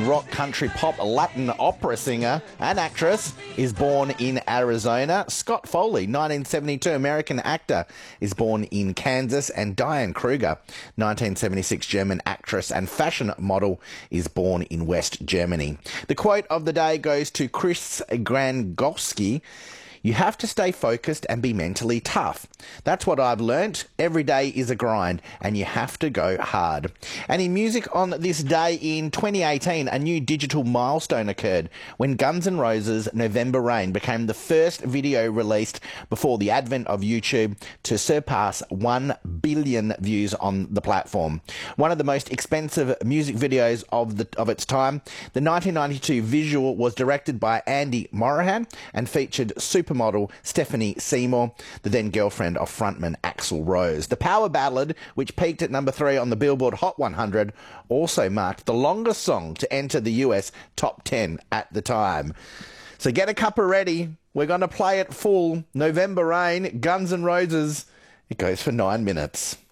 rock, country, pop, Latin opera singer and actress, is born in Arizona. Scott Foley, 1972 American actor, is born in Kansas. And Diane Kruger, 1976 German actress and fashion model, is born in West Germany. The quote of the day goes to Chris Grangowski. You have to stay focused and be mentally tough. That's what I've learnt. Every day is a grind and you have to go hard. And in music on this day in 2018, a new digital milestone occurred when Guns N' Roses' November Rain became the first video released before the advent of YouTube to surpass 1 billion views on the platform. One of the most expensive music videos of its time, the 1992 visual was directed by Andy Morahan and featured supermodel Stephanie Seymour, the then girlfriend of frontman Axl Rose. The power ballad, which peaked at number 3 on the Billboard Hot 100, also marked the longest song to enter the US top 10 at the time. So get a cuppa ready. We're going to play it full. November Rain, Guns N' Roses. It goes for 9 minutes.